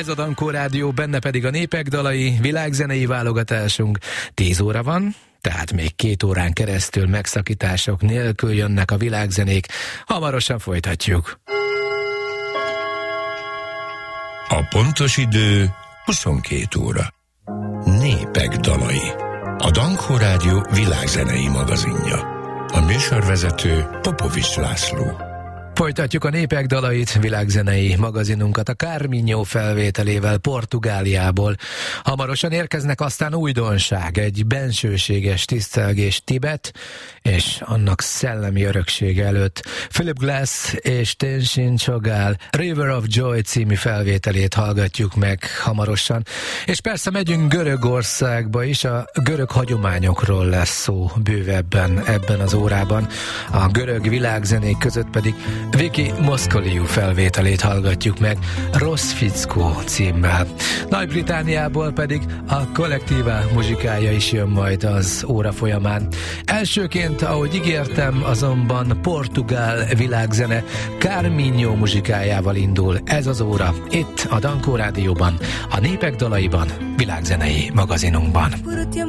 Ez a Dankó Rádió, benne pedig a népek dalai, világzenei válogatásunk. 10 óra van, tehát még 2 órán keresztül megszakítások nélkül jönnek a világzenék. Hamarosan folytatjuk. A pontos idő 22 óra. Népek dalai. A Dankó Rádió világzenei magazinja. A műsorvezető Popovics László. Folytatjuk a népek dalait, világzenei magazinunkat a Carminho felvételével Portugáliából. Hamarosan érkeznek aztán újdonság, egy bensőséges tisztelgés Tibet és annak szellemi öröksége előtt. Philip Glass és Tenzin Chogal River of Joy című felvételét hallgatjuk meg hamarosan. És persze megyünk Görögországba is, a görög hagyományokról lesz szó bővebben ebben az órában. A görög világzenék között pedig Viki Moszkoliú felvételét hallgatjuk meg Rossz Fickó címmel. Nagy-Britanniából pedig a Kollektíva muzsikája is jön majd az óra folyamán. Elsőként, ahogy ígértem, azonban portugál világzene Carminho muzsikájával indul ez az óra, itt a Dankó Rádióban, a népek dalaiban, világzenei magazinunkban.